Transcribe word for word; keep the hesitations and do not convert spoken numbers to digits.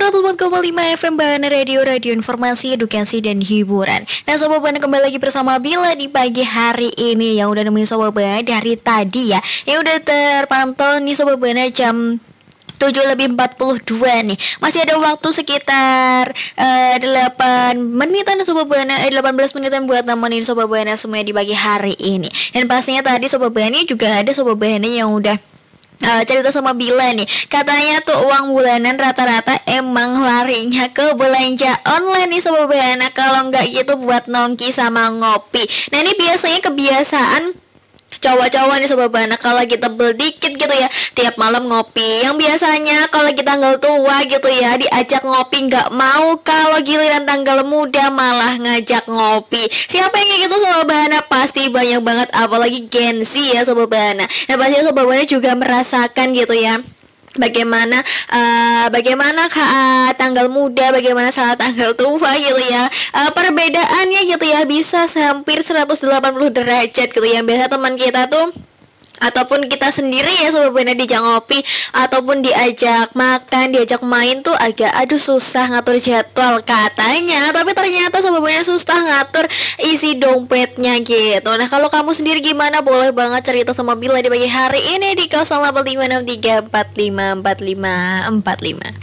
seratus empat koma lima F M Bahana Radio, radio informasi, edukasi, dan hiburan. Nah Sobat Bahana, kembali lagi bersama Bila di pagi hari ini. Yang udah nemuin Sobat Bahana dari tadi ya, yang udah terpantau nih Sobat Bahana jam tujuh lebih empat puluh dua nih. Masih ada waktu sekitar uh, delapan menitan Sobat Bahana, eh, delapan belas menitan buat nemenin Sobat Bahana semuanya di pagi hari ini. Dan pastinya tadi Sobat Bahana juga ada Sobat Bahana yang udah Uh, cerita sama Bila nih, katanya tuh uang bulanan rata-rata emang larinya ke belanja online nih Sobat Bahana. Kalau nggak gitu buat nongki sama ngopi. Nah ini biasanya kebiasaan cowok-cowok nih Sobat Bahana, kalau kita bel dikit gitu ya, tiap malam ngopi. Yang biasanya kalau kita tanggal tua gitu ya, diajak ngopi nggak mau. Kalau giliran tanggal muda malah ngajak ngopi. Siapa yang kayak gitu Sobat Bahana? Pasti banyak banget, apalagi Gen Z ya Sobat Bahana. Nah pasti Sobat Bahana juga merasakan gitu ya, bagaimana uh, bagaimana uh, tanggal muda, bagaimana saat tanggal tua gitu ya, uh, perbedaannya gitu ya bisa hampir seratus delapan puluh derajat gitu ya. Biasa teman kita tuh ataupun kita sendiri ya Sobat Bahana diajak ngopi ataupun diajak makan, diajak main tuh agak aduh susah ngatur jadwal katanya. Tapi ternyata Sobat Bahana susah ngatur isi dompetnya gitu. Nah kalau kamu sendiri gimana? Boleh banget cerita sama Bila di pagi hari ini di nol delapan lima enam tiga empat lima empat lima empat lima.